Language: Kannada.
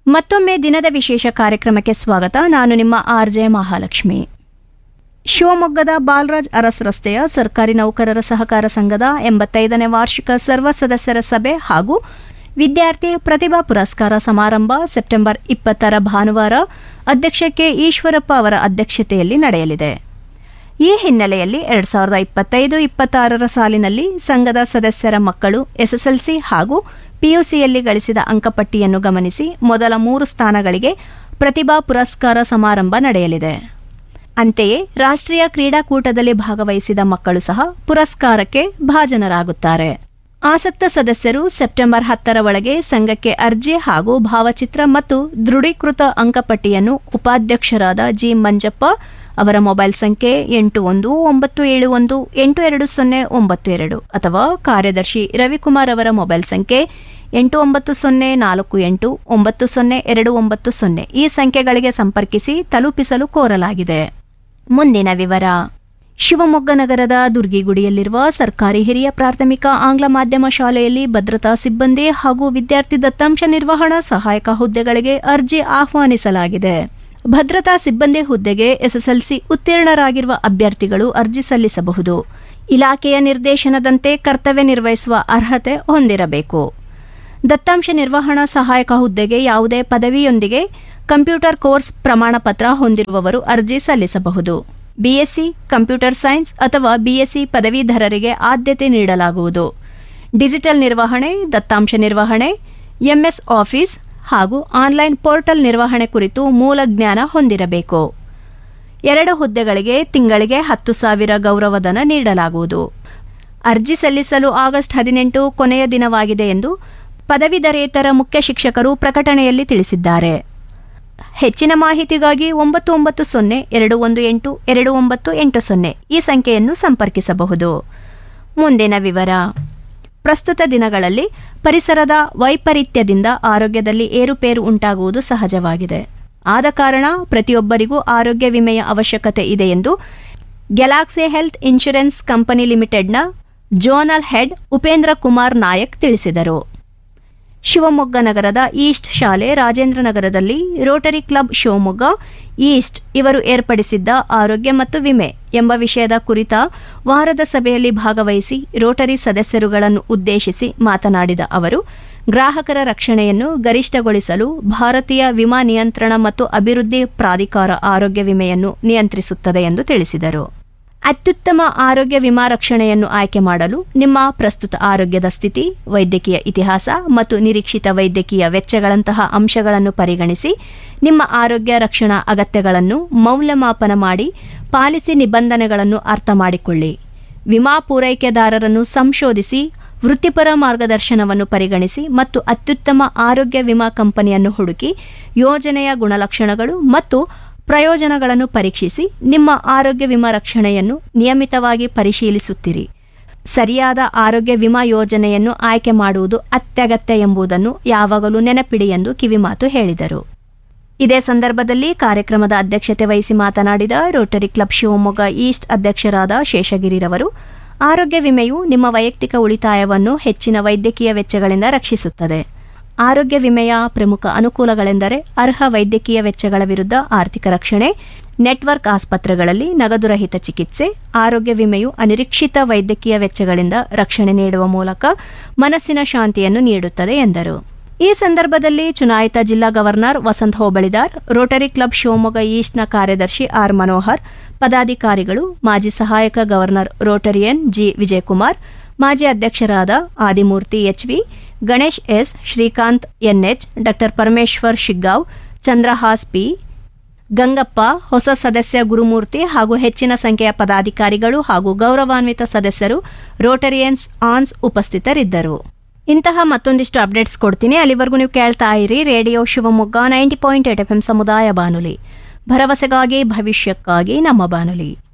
ಮತ್ತೊಮ್ಮೆ ದಿನದ ವಿಶೇಷ ಕಾರ್ಯಕ್ರಮಕ್ಕೆ ಸ್ವಾಗತ. ನಾನು ನಿಮ್ಮ ಆರ್ಜೆ ಮಹಾಲಕ್ಷ್ಮಿ. ಶಿವಮೊಗ್ಗದ ಬಾಲರಾಜ್ ಅರಸ್ ರಸ್ತೆಯ ಸರ್ಕಾರಿ ನೌಕರರ ಸಹಕಾರ ಸಂಘದ 85ನೇ ವಾರ್ಷಿಕ ಸರ್ವ ಸದಸ್ಯರ ಸಭೆ ಹಾಗೂ ವಿದ್ಯಾರ್ಥಿ ಪ್ರತಿಭಾ ಪುರಸ್ಕಾರ ಸಮಾರಂಭ ಸೆಪ್ಟೆಂಬರ್ 20 ಭಾನುವಾರ ಅಧ್ಯಕ್ಷ ಕೆ ಈಶ್ವರಪ್ಪ ಅವರ ಅಧ್ಯಕ್ಷತೆಯಲ್ಲಿ ನಡೆಯಲಿದೆ. ಈ ಹಿನ್ನೆಲೆಯಲ್ಲಿ 2025-26 ಸಾಲಿನಲ್ಲಿ ಸಂಘದ ಸದಸ್ಯರ ಮಕ್ಕಳು ಎಸ್ಎಸ್ಎಲ್ಸಿ ಹಾಗೂ ಪಿಯುಸಿಯಲ್ಲಿ ಗಳಿಸಿದ ಅಂಕಪಟ್ಟಿಯನ್ನು ಗಮನಿಸಿ ಮೊದಲ 3 ಸ್ಥಾನಗಳಿಗೆ ಪ್ರತಿಭಾ ಪುರಸ್ಕಾರ ಸಮಾರಂಭ ನಡೆಯಲಿದೆ. ಅಂತೆಯೇ ರಾಷ್ಟ್ರೀಯ ಕ್ರೀಡಾಕೂಟದಲ್ಲಿ ಭಾಗವಹಿಸಿದ ಮಕ್ಕಳು ಸಹ ಪುರಸ್ಕಾರಕ್ಕೆ ಭಾಜನರಾಗುತ್ತಾರೆ. ಆಸಕ್ತ ಸದಸ್ಯರು ಸೆಪ್ಟೆಂಬರ್ 10 ಒಳಗೆ ಸಂಘಕ್ಕೆ ಅರ್ಜಿ ಹಾಗೂ ಭಾವಚಿತ್ರ ಮತ್ತು ದೃಢೀಕೃತ ಅಂಕಪಟ್ಟಿಯನ್ನು ಉಪಾಧ್ಯಕ್ಷರಾದ ಜಿ ಮಂಜಪ್ಪ ಅವರ ಮೊಬೈಲ್ ಸಂಖ್ಯೆ 8197182092 ಅಥವಾ ಕಾರ್ಯದರ್ಶಿ ರವಿಕುಮಾರ್ ಅವರ ಮೊಬೈಲ್ ಸಂಖ್ಯೆ 8904890290 ಈ ಸಂಖ್ಯೆಗಳಿಗೆ ಸಂಪರ್ಕಿಸಿ ತಲುಪಿಸಲು ಕೋರಲಾಗಿದೆ. ಮುಂದಿನ ವಿವರ. ಶಿವಮೊಗ್ಗ ನಗರದ ದುರ್ಗಿಗುಡಿಯಲ್ಲಿರುವ ಸರ್ಕಾರಿ ಹಿರಿಯ ಪ್ರಾಥಮಿಕ ಆಂಗ್ಲ ಮಾಧ್ಯಮ ಶಾಲೆಯಲ್ಲಿ ಭದ್ರತಾ ಸಿಬ್ಬಂದಿ ಹಾಗೂ ವಿದ್ಯಾರ್ಥಿ ದತ್ತಾಂಶ ನಿರ್ವಹಣಾ ಸಹಾಯಕ ಹುದ್ದೆಗಳಿಗೆ ಅರ್ಜಿ ಆಹ್ವಾನಿಸಲಾಗಿದೆ. ಭದ್ರತಾ ಸಿಬ್ಬಂದಿ ಹುದ್ದೆಗೆ ಎಸ್ಎಸ್ಎಲ್ಸಿ ಉತ್ತೀರ್ಣರಾಗಿರುವ ಅಭ್ಯರ್ಥಿಗಳು ಅರ್ಜಿ ಸಲ್ಲಿಸಬಹುದು. ಇಲಾಖೆಯ ನಿರ್ದೇಶನದಂತೆ ಕರ್ತವ್ಯ ನಿರ್ವಹಿಸುವ ಅರ್ಹತೆ ಹೊಂದಿರಬೇಕು. ದತ್ತಾಂಶ ನಿರ್ವಹಣಾ ಸಹಾಯಕ ಹುದ್ದೆಗೆ ಯಾವುದೇ ಪದವಿಯೊಂದಿಗೆ ಕಂಪ್ಯೂಟರ್ ಕೋರ್ಸ್ ಪ್ರಮಾಣಪತ್ರ ಹೊಂದಿರುವವರು ಅರ್ಜಿ ಸಲ್ಲಿಸಬಹುದು. ಬಿಎಸ್ಸಿ ಕಂಪ್ಯೂಟರ್ ಸೈನ್ಸ್ ಅಥವಾ ಬಿಎಸ್ಸಿ ಪದವೀಧರರಿಗೆ ಆದ್ಯತೆ ನೀಡಲಾಗುವುದು. ಡಿಜಿಟಲ್ ನಿರ್ವಹಣೆ, ದತ್ತಾಂಶ ನಿರ್ವಹಣೆ, ಎಂಎಸ್ ಆಫೀಸ್ ಹಾಗೂ ಆನ್ಲೈನ್ ಪೋರ್ಟಲ್ ನಿರ್ವಹಣೆ ಕುರಿತು ಮೂಲ ಜ್ಞಾನ ಹೊಂದಿರಬೇಕು. 2 ಹುದ್ದೆಗಳಿಗೆ ತಿಂಗಳಿಗೆ 10,000 ಗೌರವಧನ ನೀಡಲಾಗುವುದು. ಅರ್ಜಿ ಸಲ್ಲಿಸಲು ಆಗಸ್ಟ್ 18 ಕೊನೆಯ ದಿನವಾಗಿದೆ ಎಂದು ಪದವೀಧರೇತರ ಮುಖ್ಯ ಶಿಕ್ಷಕರು ಪ್ರಕಟಣೆಯಲ್ಲಿ ತಿಳಿಸಿದ್ದಾರೆ. ಹೆಚ್ಚಿನ ಮಾಹಿತಿಗಾಗಿ 9902182980 ಈ ಸಂಖ್ಯೆಯನ್ನು ಸಂಪರ್ಕಿಸಬಹುದು. ಮುಂದಿನ ವಿವರ. ಪ್ರಸ್ತುತ ದಿನಗಳಲ್ಲಿ ಪರಿಸರದ ವೈಪರೀತ್ಯದಿಂದ ಆರೋಗ್ಯದಲ್ಲಿ ಏರುಪೇರು ಉಂಟಾಗುವುದು ಸಹಜವಾಗಿದೆ. ಆದ ಕಾರಣ ಪ್ರತಿಯೊಬ್ಬರಿಗೂ ಆರೋಗ್ಯ ವಿಮೆಯ ಅವಶ್ಯಕತೆ ಇದೆ ಎಂದು ಗ್ಯಾಲಕ್ಸಿ ಹೆಲ್ತ್ ಇನ್ಶೂರೆನ್ಸ್ ಕಂಪನಿ ಲಿಮಿಟೆಡ್ನ ಜೋನಲ್ ಹೆಡ್ ಉಪೇಂದ್ರ ಕುಮಾರ್ ನಾಯಕ್ ತಿಳಿಸಿದರು. ಶಿವಮೊಗ್ಗ ನಗರದ ಈಸ್ಟ್ ಶಾಲೆ ರಾಜೇಂದ್ರ ನಗರದಲ್ಲಿ ರೋಟರಿ ಕ್ಲಬ್ ಶಿವಮೊಗ್ಗ ಈಸ್ಟ್ ಇವರು ಏರ್ಪಡಿಸಿದ್ದ ಆರೋಗ್ಯ ಮತ್ತು ವಿಮೆ ಎಂಬ ವಿಷಯದ ಕುರಿತ ವಾರದ ಸಭೆಯಲ್ಲಿ ಭಾಗವಹಿಸಿ ರೋಟರಿ ಸದಸ್ಯರುಗಳನ್ನು ಉದ್ದೇಶಿಸಿ ಮಾತನಾಡಿದ ಅವರು, ಗ್ರಾಹಕರ ರಕ್ಷಣೆಯನ್ನು ಗರಿಷ್ಠಗೊಳಿಸಲು ಭಾರತೀಯ ವಿಮಾ ನಿಯಂತ್ರಣ ಮತ್ತು ಅಭಿವೃದ್ಧಿ ಪ್ರಾಧಿಕಾರ ಆರೋಗ್ಯ ವಿಮೆಯನ್ನು ನಿಯಂತ್ರಿಸುತ್ತದೆ ಎಂದು ತಿಳಿಸಿದರು. ಅತ್ಯುತ್ತಮ ಆರೋಗ್ಯ ವಿಮಾ ರಕ್ಷಣೆಯನ್ನು ಆಯ್ಕೆ ಮಾಡಲು ನಿಮ್ಮ ಪ್ರಸ್ತುತ ಆರೋಗ್ಯದ ಸ್ಥಿತಿ, ವೈದ್ಯಕೀಯ ಇತಿಹಾಸ ಮತ್ತು ನಿರೀಕ್ಷಿತ ವೈದ್ಯಕೀಯ ವೆಚ್ಚಗಳಂತಹ ಅಂಶಗಳನ್ನು ಪರಿಗಣಿಸಿ ನಿಮ್ಮ ಆರೋಗ್ಯ ರಕ್ಷಣಾ ಅಗತ್ಯಗಳನ್ನು ಮೌಲ್ಯಮಾಪನ ಮಾಡಿ ಪಾಲಿಸಿ ನಿಬಂಧನೆಗಳನ್ನು ಅರ್ಥ ಮಾಡಿಕೊಳ್ಳಿ. ವಿಮಾ ಪೂರೈಕೆದಾರರನ್ನು ಸಂಶೋಧಿಸಿ ವೃತ್ತಿಪರ ಮಾರ್ಗದರ್ಶನವನ್ನು ಪರಿಗಣಿಸಿ ಮತ್ತು ಅತ್ಯುತ್ತಮ ಆರೋಗ್ಯ ವಿಮಾ ಕಂಪನಿಯನ್ನು ಹುಡುಕಿ ಯೋಜನೆಯ ಗುಣಲಕ್ಷಣಗಳು ಮತ್ತು ಪ್ರಯೋಜನಗಳನ್ನು ಪರೀಕ್ಷಿಸಿ ನಿಮ್ಮ ಆರೋಗ್ಯ ವಿಮಾ ರಕ್ಷಣೆಯನ್ನು ನಿಯಮಿತವಾಗಿ ಪರಿಶೀಲಿಸುತ್ತಿರಿ. ಸರಿಯಾದ ಆರೋಗ್ಯ ವಿಮಾ ಯೋಜನೆಯನ್ನು ಆಯ್ಕೆ ಮಾಡುವುದು ಅತ್ಯಗತ್ಯ ಎಂಬುದನ್ನು ಯಾವಾಗಲೂ ನೆನಪಿಡಿ ಎಂದು ಕಿವಿಮಾತು ಹೇಳಿದರು. ಇದೇ ಸಂದರ್ಭದಲ್ಲಿ ಕಾರ್ಯಕ್ರಮದ ಅಧ್ಯಕ್ಷತೆ ವಹಿಸಿ ಮಾತನಾಡಿದ ರೋಟರಿ ಕ್ಲಬ್ ಶಿವಮೊಗ್ಗ ಈಸ್ಟ್ ಅಧ್ಯಕ್ಷರಾದ ಶೇಷಗಿರಿರವರು, ಆರೋಗ್ಯ ವಿಮೆಯು ನಿಮ್ಮ ವೈಯಕ್ತಿಕ ಉಳಿತಾಯವನ್ನು ಹೆಚ್ಚಿನ ವೈದ್ಯಕೀಯ ವೆಚ್ಚಗಳಿಂದ ರಕ್ಷಿಸುತ್ತದೆ. ಆರೋಗ್ಯ ವಿಮೆಯ ಪ್ರಮುಖ ಅನುಕೂಲಗಳೆಂದರೆ ಅರ್ಹ ವೈದ್ಯಕೀಯ ವೆಚ್ಚಗಳ ವಿರುದ್ಧ ಆರ್ಥಿಕ ರಕ್ಷಣೆ, ನೆಟ್ವರ್ಕ್ ಆಸ್ಪತ್ರೆಗಳಲ್ಲಿ ನಗದುರಹಿತ ಚಿಕಿತ್ಸೆ. ಆರೋಗ್ಯ ವಿಮೆಯು ಅನಿರೀಕ್ಷಿತ ವೈದ್ಯಕೀಯ ವೆಚ್ಚಗಳಿಂದ ರಕ್ಷಣೆ ನೀಡುವ ಮೂಲಕ ಮನಸ್ಸಿನ ಶಾಂತಿಯನ್ನು ನೀಡುತ್ತದೆ ಎಂದರು. ಈ ಸಂದರ್ಭದಲ್ಲಿ ಚುನಾಯಿತ ಜಿಲ್ಲಾ governor Vasant ಹೋಬಳಿದಾರ್, Rotary club Shivamogga ಈಸ್ಟ್ನ ಕಾರ್ಯದರ್ಶಿ ಆರ್ ಮನೋಹರ್, ಪದಾಧಿಕಾರಿಗಳು, ಮಾಜಿ ಸಹಾಯಕ ಗವರ್ನರ್ ರೋಟರಿಯನ್ ಜಿ ವಿಜಯಕುಮಾರ್, ಮಾಜಿ ಅಧ್ಯಕ್ಷರಾದ Adimurthy HV, Ganesh S, Srikanth NH, ಡಾ ಪರಮೇಶ್ವರ್ ಶಿಗ್ಗಾಂವ್, ಚಂದ್ರಹಾಸ್ ಪಿ, ಗಂಗಪ್ಪ, ಹೊಸ ಸದಸ್ಯ ಗುರುಮೂರ್ತಿ ಹಾಗೂ ಹೆಚ್ಚಿನ ಸಂಖ್ಯೆಯ ಪದಾಧಿಕಾರಿಗಳು ಹಾಗೂ ಗೌರವಾನ್ವಿತ ಸದಸ್ಯರು ರೋಟರಿಯನ್ಸ್ ಆನ್ಸ್ ಉಪಸ್ಥಿತರಿದ್ದರು. ಇಂತಹ ಮತ್ತೊಂದಿಷ್ಟು ಅಪ್ಡೇಟ್ಸ್ ಕೊಡ್ತೀನಿ. ಅಲ್ಲಿವರೆಗೂ ನೀವು ಕೇಳ್ತಾ ಇರಿ ರೇಡಿಯೋ ಶಿವಮೊಗ್ಗ 90.8 FM ಸಮುದಾಯ ಬಾನುಲಿ, ಭರವಸೆಗಾಗಿ ಭವಿಷ್ಯಕ್ಕಾಗಿ ನಮ್ಮ ಬಾನುಲಿ.